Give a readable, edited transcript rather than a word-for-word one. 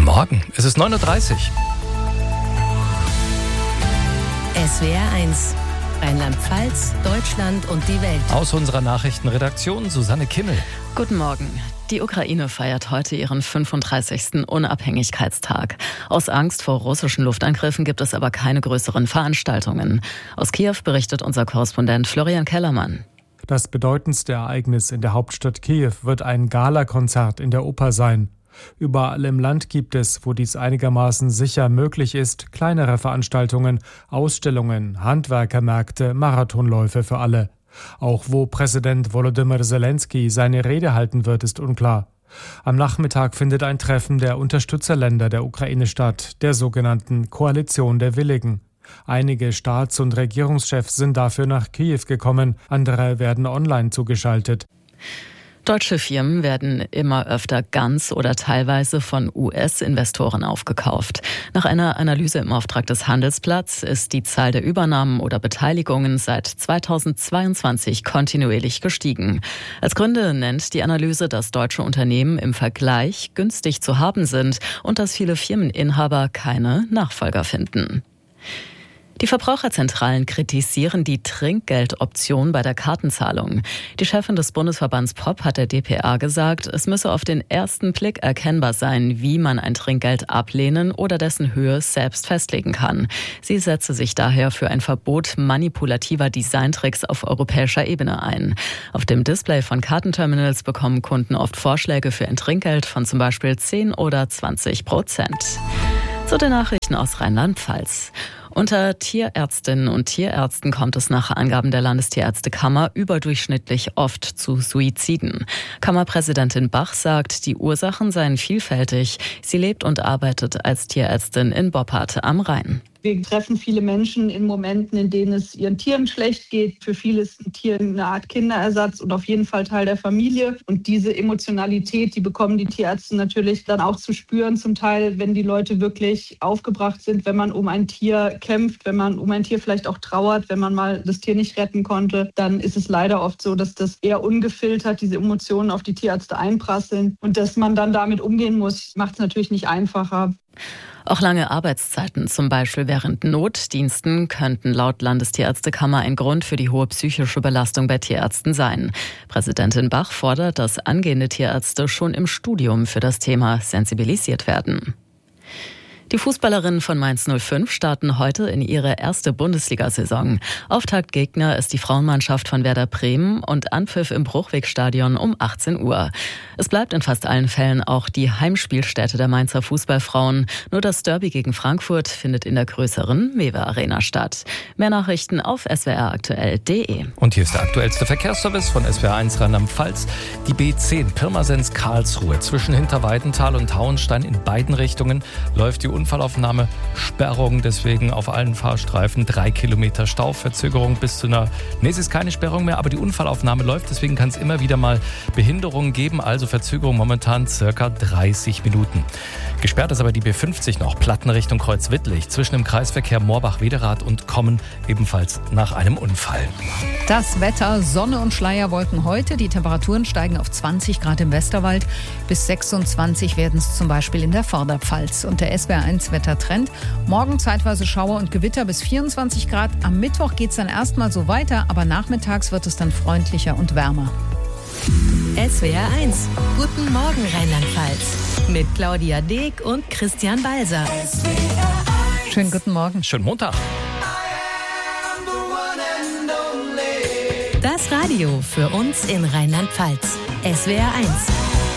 Morgen, es ist 9:30 Uhr. SWR 1, Rheinland-Pfalz, Deutschland und die Welt. Aus unserer Nachrichtenredaktion Susanne Kimmel. Guten Morgen. Die Ukraine feiert heute ihren 35. Unabhängigkeitstag. Aus Angst vor russischen Luftangriffen gibt es aber keine größeren Veranstaltungen. Aus Kiew berichtet unser Korrespondent Florian Kellermann. Das bedeutendste Ereignis in der Hauptstadt Kiew wird ein Galakonzert in der Oper sein. Überall im Land gibt es, wo dies einigermaßen sicher möglich ist, kleinere Veranstaltungen, Ausstellungen, Handwerkermärkte, Marathonläufe für alle. Auch wo Präsident Volodymyr Zelensky seine Rede halten wird, ist unklar. Am Nachmittag findet ein Treffen der Unterstützerländer der Ukraine statt, der sogenannten Koalition der Willigen. Einige Staats- und Regierungschefs sind dafür nach Kiew gekommen, andere werden online zugeschaltet. Deutsche Firmen werden immer öfter ganz oder teilweise von US-Investoren aufgekauft. Nach einer Analyse im Auftrag des Handelsblatts ist die Zahl der Übernahmen oder Beteiligungen seit 2022 kontinuierlich gestiegen. Als Gründe nennt die Analyse, dass deutsche Unternehmen im Vergleich günstig zu haben sind und dass viele Firmeninhaber keine Nachfolger finden. Die Verbraucherzentralen kritisieren die Trinkgeldoption bei der Kartenzahlung. Die Chefin des Bundesverbands POP hat der dpa gesagt, es müsse auf den ersten Blick erkennbar sein, wie man ein Trinkgeld ablehnen oder dessen Höhe selbst festlegen kann. Sie setze sich daher für ein Verbot manipulativer Designtricks auf europäischer Ebene ein. Auf dem Display von Kartenterminals bekommen Kunden oft Vorschläge für ein Trinkgeld von zum Beispiel 10 oder 20%. Zu den Nachrichten aus Rheinland-Pfalz. Unter Tierärztinnen und Tierärzten kommt es nach Angaben der Landestierärztekammer überdurchschnittlich oft zu Suiziden. Kammerpräsidentin Bach sagt, die Ursachen seien vielfältig. Sie lebt und arbeitet als Tierärztin in Boppard am Rhein. Wir treffen viele Menschen in Momenten, in denen es ihren Tieren schlecht geht. Für viele ist ein Tier eine Art Kinderersatz und auf jeden Fall Teil der Familie. Und diese Emotionalität, die bekommen die Tierärzte natürlich dann auch zu spüren, zum Teil, wenn die Leute wirklich aufgebracht sind, wenn man um ein Tier kämpft, wenn man um ein Tier vielleicht auch trauert, wenn man mal das Tier nicht retten konnte, dann ist es leider oft so, dass das eher ungefiltert diese Emotionen auf die Tierärzte einprasseln. Und dass man dann damit umgehen muss, macht es natürlich nicht einfacher. Auch lange Arbeitszeiten, zum Beispiel während Notdiensten, könnten laut Landestierärztekammer ein Grund für die hohe psychische Belastung bei Tierärzten sein. Präsidentin Bach fordert, dass angehende Tierärzte schon im Studium für das Thema sensibilisiert werden. Die Fußballerinnen von Mainz 05 starten heute in ihre erste Bundesliga-Saison. Auftaktgegner ist die Frauenmannschaft von Werder Bremen und Anpfiff im Bruchwegstadion um 18 Uhr. Es bleibt in fast allen Fällen auch die Heimspielstätte der Mainzer Fußballfrauen. Nur das Derby gegen Frankfurt findet in der größeren Mewe Arena statt. Mehr Nachrichten auf swraktuell.de. Und hier ist der aktuellste Verkehrsservice von SWR 1 Rheinland-Pfalz. Die B10 Pirmasens-Karlsruhe zwischen Hinterweidenthal und Hauenstein in beiden Richtungen läuft die Unfallaufnahme, Sperrung, deswegen auf allen Fahrstreifen 3 Kilometer Stauverzögerung bis zu einer, es ist keine Sperrung mehr, aber die Unfallaufnahme läuft, deswegen kann es immer wieder mal Behinderungen geben, also Verzögerung momentan circa 30 Minuten. Gesperrt ist aber die B50 noch, Platten Richtung Kreuzwittlich, zwischen dem Kreisverkehr Moorbach-Wederath und Kommen, ebenfalls nach einem Unfall. Das Wetter, Sonne und Schleierwolken heute. Die Temperaturen steigen auf 20 Grad im Westerwald. Bis 26 werden es zum Beispiel in der Vorderpfalz. Und der SWR1 Wettertrend. Morgen zeitweise Schauer und Gewitter bis 24 Grad. Am Mittwoch geht es dann erstmal so weiter, aber nachmittags wird es dann freundlicher und wärmer. SWR 1, guten Morgen Rheinland-Pfalz. Mit Claudia Deek und Christian Balser. Schönen guten Morgen. Schönen Montag. Das Radio für uns in Rheinland-Pfalz. SWR 1.